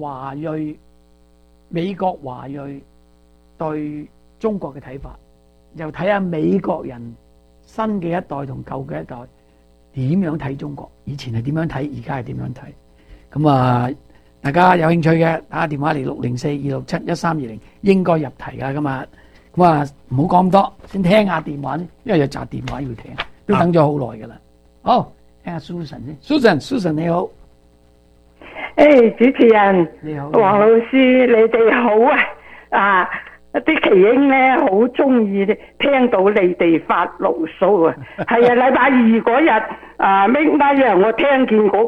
美國華裔對中國嘅睇法，又睇下美國人新嘅一代同舊嘅一代點樣睇中國，以前係點樣睇，而家係點樣睇。咁啊，大家有興趣嘅打下電話嚟604-267-1320，應該入題噶今日。咁啊，唔好講咁多，先聽下電話先，因為有紮電話要聽，都等咗好耐噶啦。好，聽下 Susan 先。Susan 你好。 主持人你好， 黃老師你哋好啊！啲耆英咧好中意聽到你哋發牢騷啊！係啊，禮拜二嗰日midnight我聽見嗰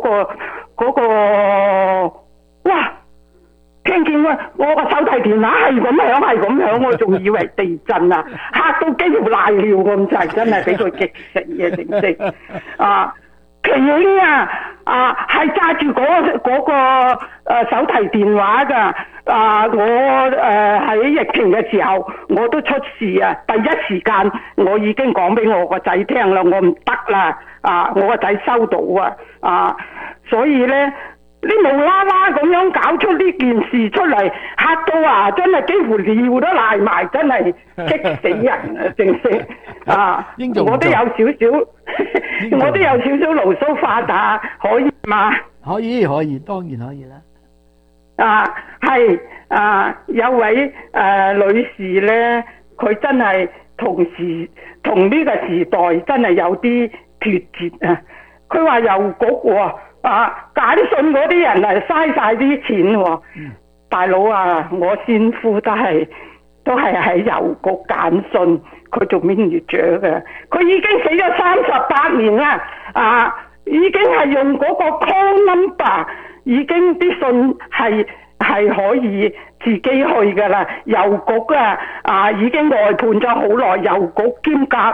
個哇，聽見我個手提電話係咁響，我仲以為地震啊，嚇到幾乎瀨尿咁滯，真係俾佢激死嘅正式啊！耆英係揸住嗰個手提電話噶我喺疫情嘅時候我都出事啊！第一時間我已經講俾我個仔聽啦，我唔得啦我個仔收到所以咧你無啦啦咁樣搞出呢件事出嚟，嚇到真係幾乎尿都瀨埋，真係激死人啊！正式我都有少少牢騷發達，可以嘛？ 可以，當然可以啦。係有位女士咧，佢真係同呢個時代真係有啲脫節啊！佢話郵局簡訊嗰啲人嘥晒啲錢大佬我先夫都係喺郵局簡訊，佢做 manager 嘅，佢已經死咗38年啦已經係用嗰個 call number， 已經啲信係可以自己去噶啦，郵局已經外判咗好耐，郵局兼夾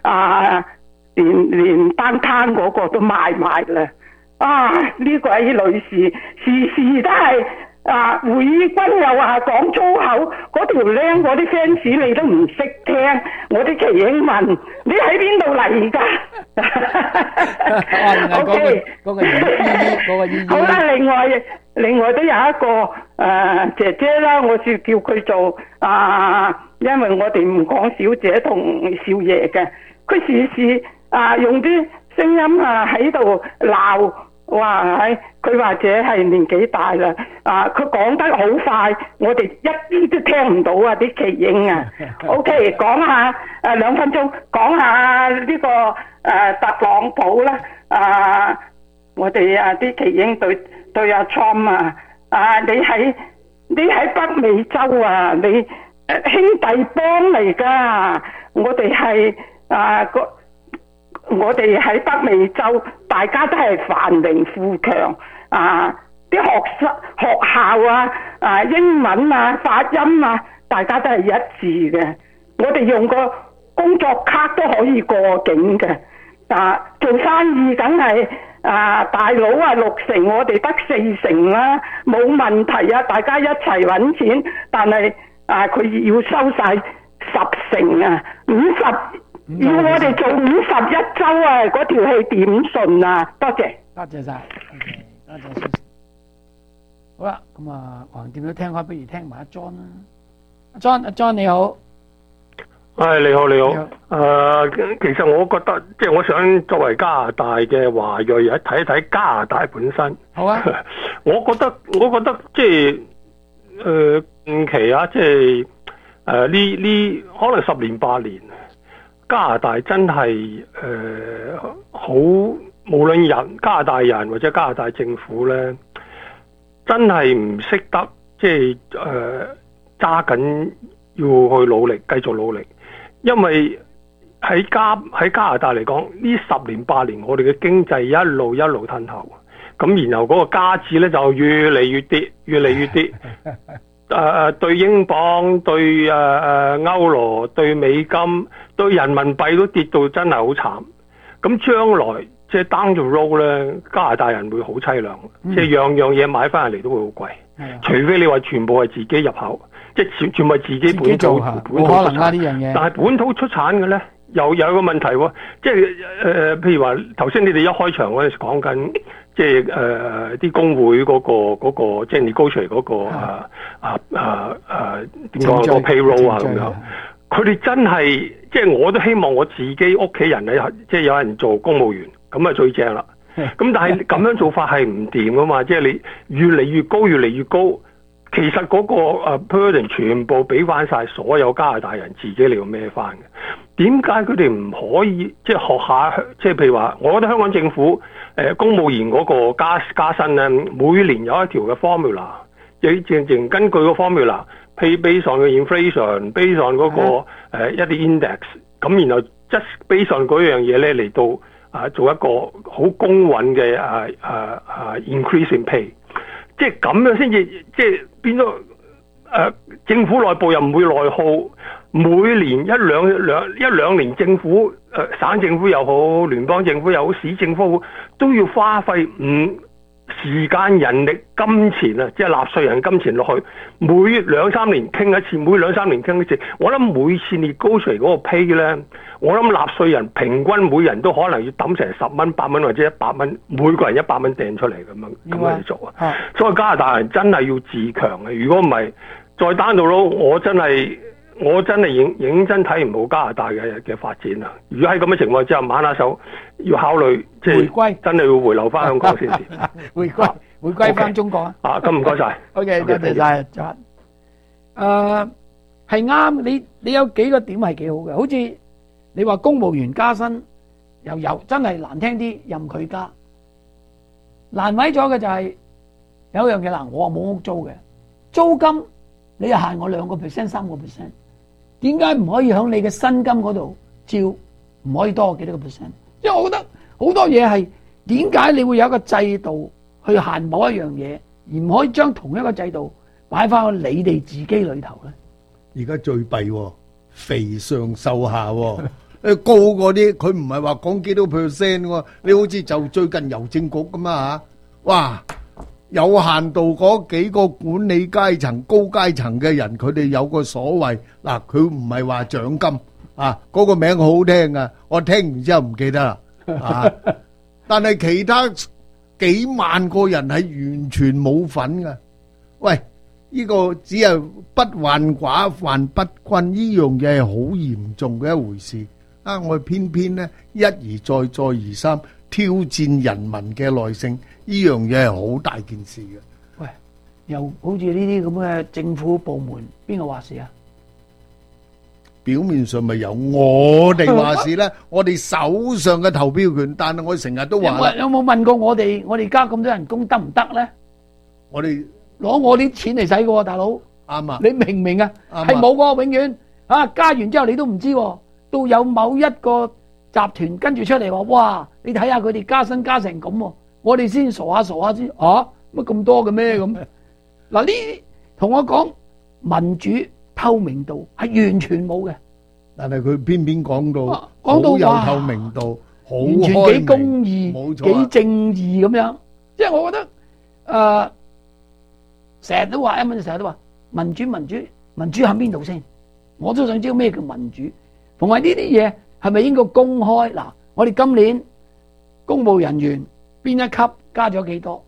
連單攤嗰個都賣埋啦呢位女士時都係會軍又話講粗口，嗰條僆嗰啲 fans 你都唔識聽，我啲耆英問你喺邊度嚟㗎？OK，嗰個意好啦，另外都有一個姐姐啦，我是叫佢做因為我哋唔講小姐同少爺嘅，佢時用啲聲音喺度鬧。哇！佢或者係年紀大啦，佢講得好快，我哋一啲都聽唔到啲耆英OK， 講下2分鐘，講下呢個特朗普啦。我哋啲耆英對阿 Trump 你喺北美洲你兄弟幫嚟㗎，我哋係我哋喺北美洲，大家都係繁榮富強啲學校英文發音大家都係一致嘅。我哋用個工作卡都可以過境嘅。做生意梗係大佬6成，我哋得4成啦，冇問題啊！大家一齊揾錢，但係佢要收晒10成50，要我哋做51周嗰條氣點順啊！多謝， 多謝晒，多謝先。好啦，咁橫掂都聽開，不如聽埋阿 John 啦。阿 John 你好。 你好。其實我覺得，即係我想作為加拿大嘅華裔，睇一睇加拿大本身。好啊。我覺得即係近期即係呢可能10年8年，加拿大真係好，無論加拿大人或者加拿大政府咧，真係唔識得即係揸緊要去努力，繼續努力。因為喺加拿大嚟講，呢10年8年，我哋嘅經濟一路褪後，咁然後嗰個加紙咧就越嚟越跌，對英鎊、對歐羅、對美金、對人民幣都跌到真係好慘。咁將來即係 down the road 咧，加拿大人會好凄涼，即係樣嘢買翻嚟都會好貴，除非你話全部係自己入口。即係全部係自己本土冇可能啦呢樣嘢。 但係本土出產嘅咧，又有一個問題喎。即係譬如話頭先你哋一開場嗰陣時講緊，即係啲工會嗰個即係 negotiate 嗰個點講個 payroll 咁樣。佢哋真係即係我都希望我自己屋企人即係有人做公務員，咁啊最正啦。咁但係咁樣做法係唔掂噶嘛？即係你越嚟越高。其實嗰個burden 全部俾翻晒所有加拿大人自己嚟到孭翻嘅。點解佢哋唔可以即係學下？即係譬如話，我覺得香港政府公務員嗰個加薪咧，每年有一條嘅 formula， 你正根據個 formula，based on 嘅 inflation，based on 嗰個一啲 index， 咁然後 just based on 嗰樣嘢咧嚟到做一個好公允嘅increase in pay。即係咁樣先至，即係變咗政府內部又唔會內耗，每年一兩年政府省政府又好，聯邦政府又好，市政府都要花費時間、人力、金錢即係納稅人金錢落去，每2-3年傾一次，每2-3年傾一次。我諗每次你高出嚟嗰個 pay 咧，我諗納稅人平均每人都可能要抌成10蚊、8蚊或者100蚊，每個人100蚊掟出嚟咁樣去做啊。所以加拿大人真係要自強嘅，如果唔係再單到咯，我真係認真睇唔到加拿大嘅發展啊！如果喺咁嘅情況之下，挽下手要考慮即係回歸，真係要回流翻香港先至。 回歸翻中國啊！ 咁唔該晒。 OK， 多謝晒。係啱，你有幾個點係幾好嘅，好似你話公務員加薪又有真係難聽啲，任佢加。難為咗嘅就係有一樣嘢嗱，我冇屋租嘅，租金你又限我2%、3%。點解唔可以喺你嘅薪金嗰度照唔可以多幾多個 percent？ 因為我覺得好多嘢係點解你會有一個制度去限某一樣嘢，而唔可以將同一個制度擺翻去你哋自己裏頭咧？ 而家最弊喎，肥上瘦下喎，高嗰啲佢唔係話講幾多 percent 喎，你好似就最近郵政局咁啊嚇，哇！有限度嗰幾個管理階層、高階層嘅人，佢哋有個所謂嗱，佢唔係話獎金啊，嗰個名好好聽啊，我聽完之後唔記得啦啊！但係其他幾萬個人係完全冇份㗎。喂，呢個只係不患寡患不均，呢樣嘢係好嚴重嘅一回事啊！我哋偏偏呢一而再，再而三挑戰人民嘅耐性。呢樣嘢係好大件事嘅。 喂，又好似呢啲咁嘅政府部門，邊個話事啊？ 表面上咪由我哋話事咧，我哋手上嘅投票權。但係我成日都話， 有冇問過我哋？我哋加咁多人工得唔得咧？ 我哋攞我啲錢嚟使嘅喎，大佬。 啱啊！ 你明唔明啊？係冇喎，永遠啊加完之後你都唔知，到有某一個團跟住出嚟話，哇！你睇下佢哋加薪加成咁喎，我哋先傻下先，乜咁多嘅咩咁？嗱，呢同我講民主透明度係完全冇嘅， 但係佢偏偏講到講到好有哇透明度，好完全開幾公明， 義、 冇錯啊幾正義咁樣。即係我覺得成日都話成日都話民主喺邊度先？我都想知道咩叫民主。同埋呢啲嘢係咪應該公開？嗱，我哋今年公務人員邊一級加咗幾多？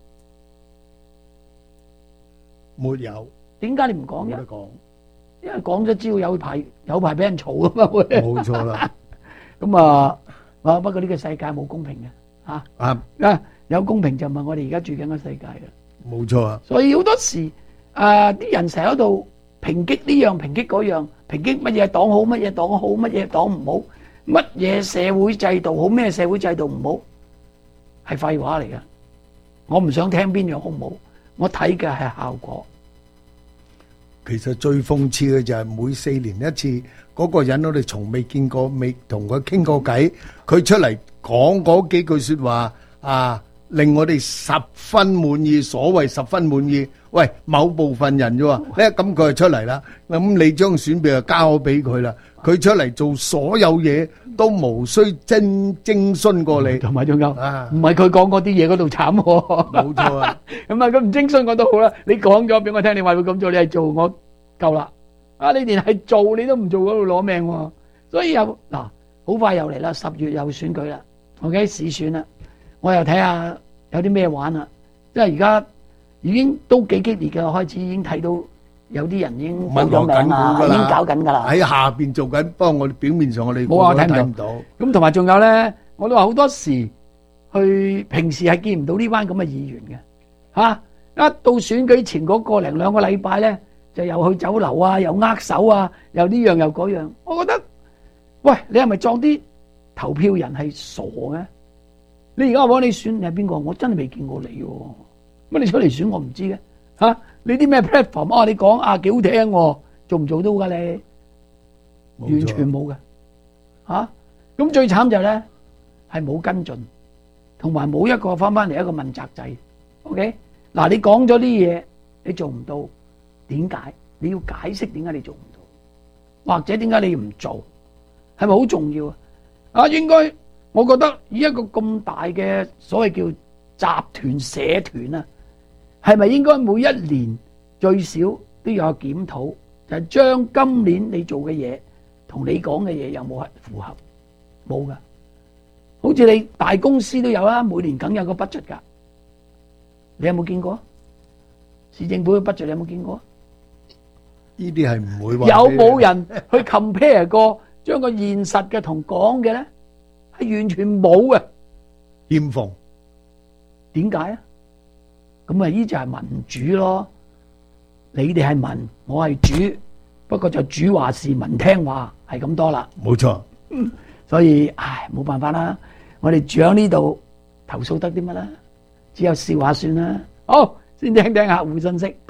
沒有。 點解你唔講嘅？ 冇得講， 因為講咗之後有排俾人嘈啊嘛會。 冇錯啦。 咁不過呢個世界冇公平嘅啊， 有公平就唔係我哋而家住緊嘅世界啦。 冇錯啊。 所以好多時啲人成日喺度抨擊呢樣抨擊嗰樣，抨擊乜嘢黨好，乜嘢黨好，乜嘢黨唔好，乜嘢社會制度好，咩社會制度唔好，係廢話嚟嘅。我唔想聽邊樣好唔好，我睇嘅係效果。 其實最諷刺嘅就係每4年一次，嗰個人我哋從未見過，未同佢傾過偈，佢出嚟講嗰幾句説話令我哋十分滿意。所謂十分滿意，喂，某部分人啫喎，咧咁佢就出嚟啦。咁你將選票就交咗俾佢啦，佢出嚟做所有嘢都無需徵詢過你。 同埋仲有，唔係佢講嗰啲嘢嗰度慘喎。 冇錯啊。 咁佢唔徵詢我都好啦，你講咗俾我聽，你話會咁做，你係做我夠啦。你連係做你都唔做，嗰度攞命喎。所以好快又嚟啦，10月又選舉啦，OK 市選啦。我又睇下有啲咩玩啦，即係而家已經都幾激烈嘅，開始已經睇到有啲人已經報咗名啦，已經搞緊㗎啦。 喺下邊做緊，不過我哋表面上我哋冇啊， 睇唔到。 咁同埋仲有咧，我都話好多時平時係見唔到呢班咁嘅議員嘅一到選舉前嗰個零2個禮拜咧，就又去酒樓啊，又握手啊，又呢樣又嗰樣。我覺得，喂，你係咪撞啲投票人係傻嘅？你而家話你選你係邊個？我真係未見過你喎。乜你出嚟選我唔知嘅你啲咩 platform 你講幾好聽喎，做唔做到㗎你？完全冇嘅咁最慘就咧係冇跟進，同埋冇一個翻嚟一個問責制。OK 嗱，你講咗啲嘢，你做唔到，點解？你要解釋點解你做唔到，或者點解你唔做，係咪好重要應該。我覺得以一個咁大嘅所謂叫集團社團係咪應該每一年最少都有個檢討，就係將今年你做嘅嘢同你講嘅嘢有冇係符合？冇噶，好似你大公司都有啦，每年梗有個 budget 噶，你有冇見過？市政府嘅 budget 你有冇見過？ 呢啲係唔會話。 有冇人去 compare 過將個現實嘅同講嘅咧？係完全冇嘅， 欠奉。 點解啊？咁呢就係民主咯。你哋係民，我係主，不過就主話事，民聽話，係咁多啦。 冇錯。 所以冇辦法啦。我哋住喺呢度投訴得啲乜啦？只有笑下算啦。好，先聽聽客戶信息。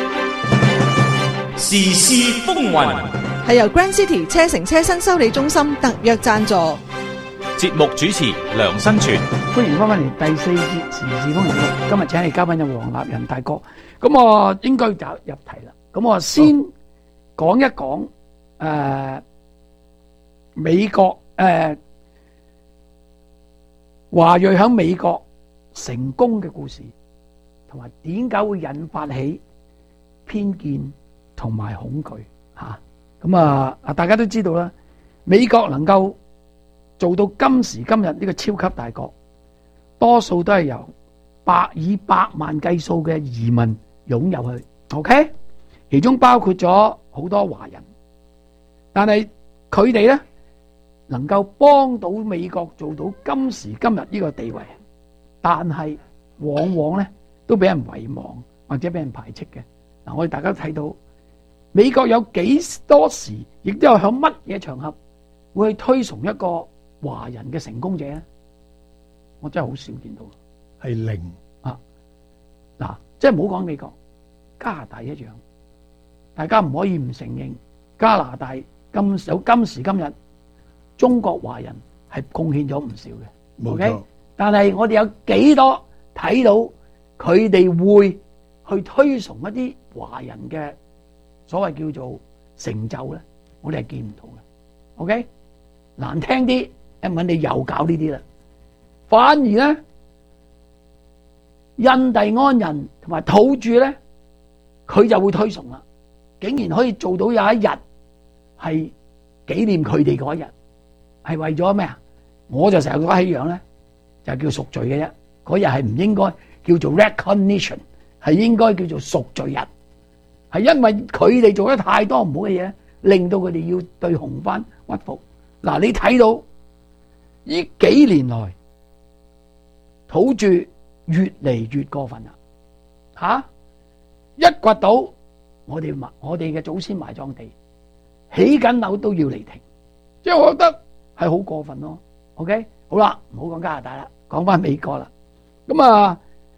時事風雲係由 Grand City 車城車新修理中心特約贊助。 節目主持梁新全， 歡迎翻返嚟第4節時事風雲。今日請嚟嘉賓有黃立仁大哥，咁我應該就入題啦。咁我先講一講美國華裔喺美國成功嘅故事，同埋點解會引發起偏見同埋恐懼嚇。咁大家都知道啦，美國能夠做到今時今日呢個超級大國，多數都係由以百萬計數嘅移民湧入去 ，OK？ 其中包括咗好多華人，但係佢哋咧能夠幫到美國做到今時今日呢個地位，但係往往咧都俾人遺忘或者俾人排斥嘅。嗱，我哋大家都睇到美國有幾多時，亦都有響乜嘢場合會去推崇一個華人嘅成功者咧？我真係好少見到， 係零嗱，即係唔好講美國，加拿大一樣，大家唔可以唔承認加拿大有今時今日中國華人係貢獻咗唔少嘅。 冇 OK？ 錯。 但係我哋有幾多睇到佢哋會去推崇一啲華人嘅所謂叫做成就咧？我哋係見唔到嘅。OK？難聽啲，一問你又搞呢啲啦。反而咧，印第安人同埋土著咧，佢就會推崇啦。竟然可以做到有一日係紀念佢哋嗰一日，係為咗咩啊？我就成日講一樣咧，就叫贖罪嘅啫。嗰日係唔應該叫做 recognition， 係應該叫做贖罪日。係因為佢哋做得太多唔好嘅嘢，令到佢哋要對紅番屈服。嗱，你睇到呢幾年來土著越嚟越過分啦，吓一掘到我哋嘅祖先埋葬地，起緊樓都要嚟停，即係我覺得係好過分咯。OK， 好啦，唔好講加拿大啦，講翻美國啦。咁啊，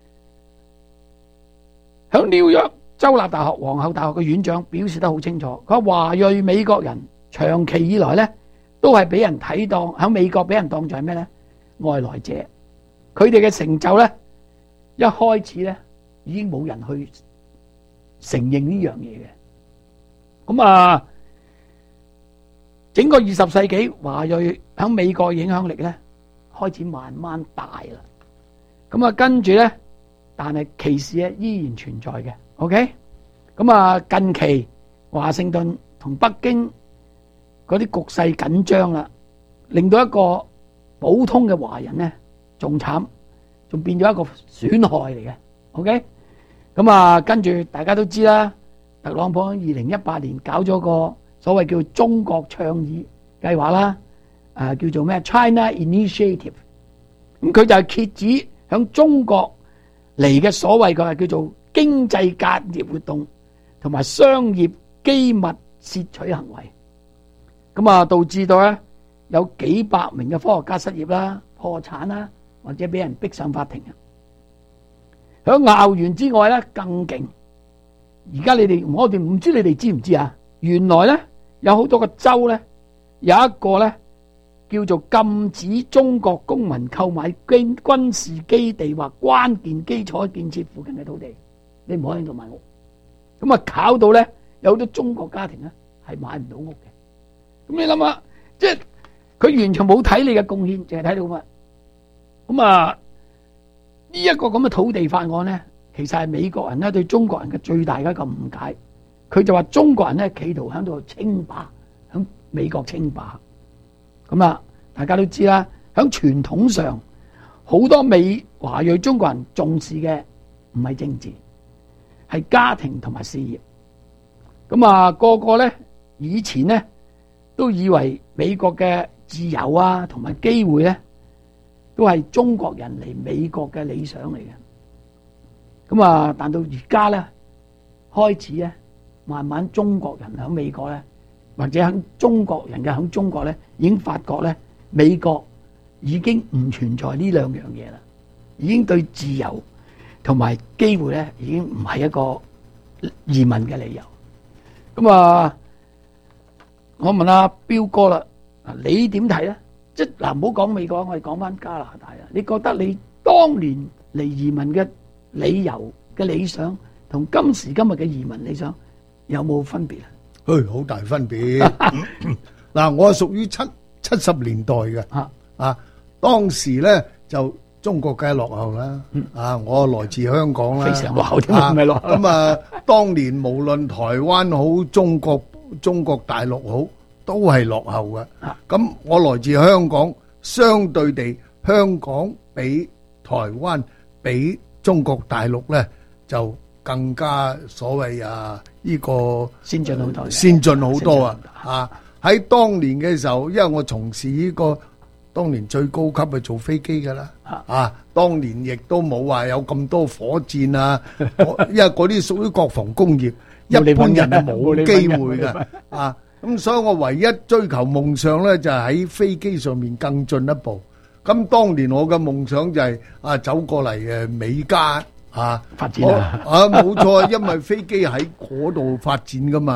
響紐約州立大學皇后大學嘅院長表示得好清楚，佢話華裔美國人長期以來咧都係俾人睇當響美國俾人當作係咩咧？外來者，佢哋嘅成就咧一開始咧已經冇人去承認呢樣嘢嘅。咁啊，整個20世紀華裔響美國影響力咧開始慢慢大啦。咁啊，跟住咧，但係歧視咧依然存在嘅。OK， 咁啊，近期華盛頓同北京嗰啲局勢緊張啦，令到一個普通嘅華人咧仲慘，仲變咗一個損害嚟嘅。OK， 咁啊，跟住大家都知啦，特朗普2018年搞咗個所謂叫中國倡議計劃啦，叫做咩 China Initiative， 咁佢就係遏止響中國嚟嘅所謂嘅叫做經濟間諜活動同埋商業機密竊取行為，咁啊導致到咧有幾百名嘅科學家失業啦、破產啦，或者俾人逼上法庭啊！響拗完之外咧更勁，而家我哋唔知你哋知唔知啊？原來咧有好多個州咧有一個咧叫做禁止中國公民購買軍事基地或關鍵基礎建設附近嘅土地，你唔可以喺度買屋。咁啊搞到咧有好多中國家庭咧係買唔到屋嘅。咁你諗下，即係佢完全冇睇你嘅貢獻，淨係睇到乜？咁啊呢一個咁嘅土地法案咧，其實係美國人咧對中國人嘅最大嘅一個誤解。佢就話中國人咧企圖喺度稱霸，喺美國稱霸。咁啊，大家都知啦，喺傳統上好多華裔中國人重視嘅唔係政治，係家庭同埋事業。咁啊，個個咧以前咧都以為美國嘅自由啊同埋機會咧都係中國人嚟美國嘅理想嚟嘅。咁啊，但到而家咧開始咧，慢慢中國人喺美國咧，或者喺中國人嘅喺中國咧，已經發覺咧，美國已經唔存在呢兩樣嘢啦，已經對自由同埋機會咧，已經唔係一個移民嘅理由。咁啊，我問阿彪哥啦，你點睇咧？即係嗱，唔好講美國，我哋講翻加拿大啊。你覺得你當年嚟移民嘅理由嘅理想，同今時今日嘅移民理想有冇分別啊？ 好大分別。嗱，我係屬於70年代嘅，當時咧就中國梗係落後啦，我來自香港啦， 非常落後添，唔係落後。 咁啊，當年無論台灣好，中國大陸好，都係落後嘅。咁我來自香港，相對地，香港比台灣比中國大陸咧就更加所謂呢個先進好多， 先進好多啊！喺當年嘅時候，因為我從事呢個當年最高級係做飛機㗎啦，當年亦都冇話有咁多火箭啊，因為嗰啲屬於國防工業，一般人係冇機會嘅啊。咁所以我唯一追求夢想咧，就係喺飛機上面更進一步。咁當年我嘅夢想就係走過嚟美加發展冇錯，因為飛機喺嗰度發展噶嘛。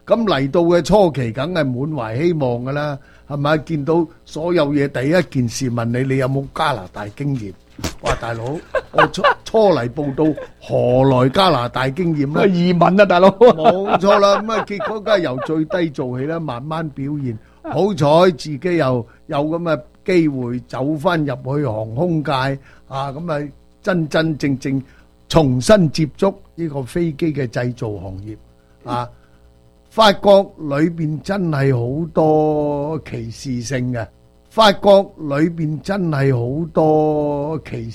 咁嚟到嘅初期，梗係滿懷希望噶啦，係咪？見到所有嘢，第一件事問你有冇加拿大經驗？哇，大佬，我初嚟報到，何來加拿大經驗咧？ 移民啊，大佬。 冇錯啦，咁啊，結果梗係由最低做起啦，慢慢表現。好彩自己又有咁嘅機會走翻入去航空界啊，咁啊真真正正重新接觸呢個飛機嘅製造行業啊！發覺裏邊真係好多歧視性嘅，發覺裏邊真係好多歧視。